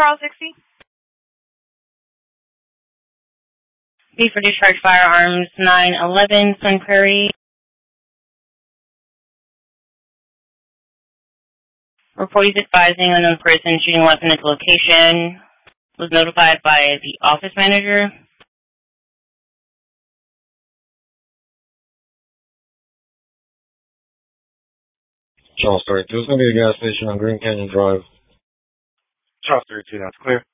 Carl 60. B for discharge firearms, 911 Sun Prairie. Report is advising unknown person shooting a weapon at the location. Was notified by the office manager. Charles 32. It's going to be a gas station on Green Canyon Drive. Charles 32, that's clear.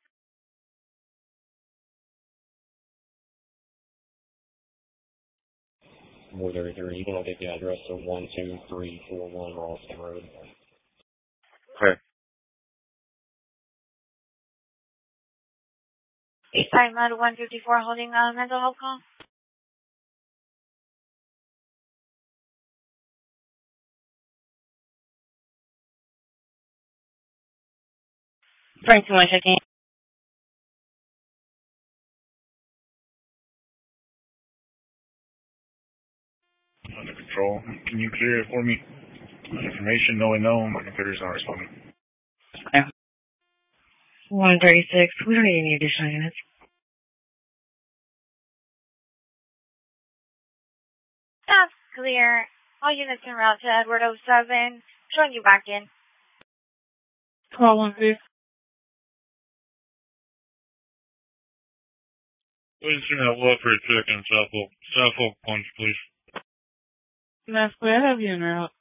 More 33. You can update the address to 12341 Ralston Road. Clear. Sorry, Mod 154 holding a mental health call. Frank 21 checking. Under control. Can you clear it for me? Information, no and no. My computer's not responding. Okay. 136. We don't need any additional units. That's clear. All units en route to Edward 07. Showing you back in. Call 1 please. Please turn that welfare check on South Oak Punch, please. That's clear. I have you en route.